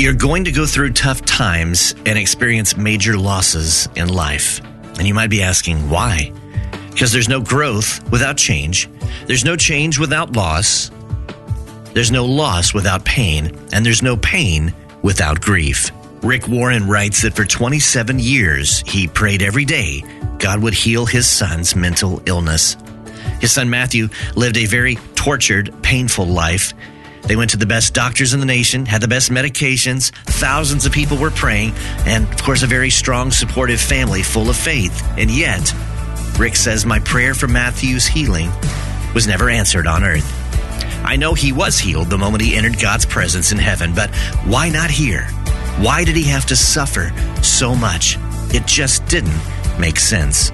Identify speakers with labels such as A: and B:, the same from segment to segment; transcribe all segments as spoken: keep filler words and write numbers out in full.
A: You're going to go through tough times and experience major losses in life. And you might be asking, why? Because there's no growth without change. There's no change without loss. There's no loss without pain. And there's no pain without grief. Rick Warren writes that for twenty-seven years, he prayed every day God would heal his son's mental illness. His son Matthew lived a very tortured, painful life. They went to the best doctors in the nation, had the best medications, thousands of people were praying, and of course a very strong, supportive family full of faith. And yet, Rick says, my prayer for Matthew's healing was never answered on earth. I know he was healed the moment he entered God's presence in heaven, but why not here? Why did he have to suffer so much? It just didn't make sense.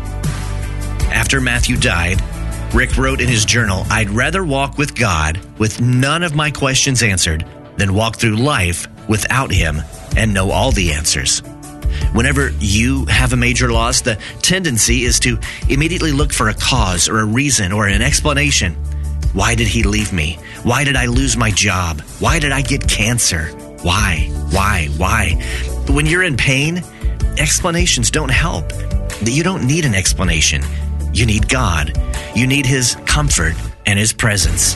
A: After Matthew died, Rick wrote in his journal, I'd rather walk with God with none of my questions answered than walk through life without him and know all the answers. Whenever you have a major loss, the tendency is to immediately look for a cause or a reason or an explanation. Why did he leave me? Why did I lose my job? Why did I get cancer? Why? Why? Why? But when you're in pain, explanations don't help. You don't need an explanation. You need God. You need his comfort and his presence.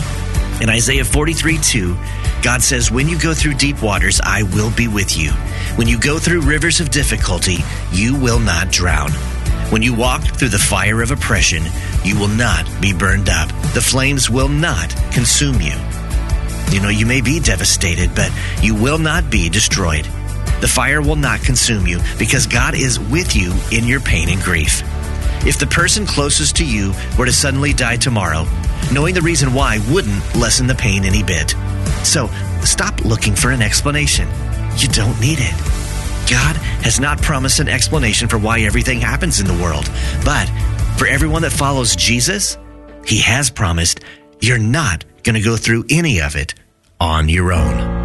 A: In Isaiah forty-three two, God says, when you go through deep waters, I will be with you. When you go through rivers of difficulty, you will not drown. When you walk through the fire of oppression, you will not be burned up. The flames will not consume you. You know, you may be devastated, but you will not be destroyed. The fire will not consume you because God is with you in your pain and grief. If the person closest to you were to suddenly die tomorrow, knowing the reason why wouldn't lessen the pain any bit. So stop looking for an explanation. You don't need it. God has not promised an explanation for why everything happens in the world. But for everyone that follows Jesus, he has promised you're not going to go through any of it on your own.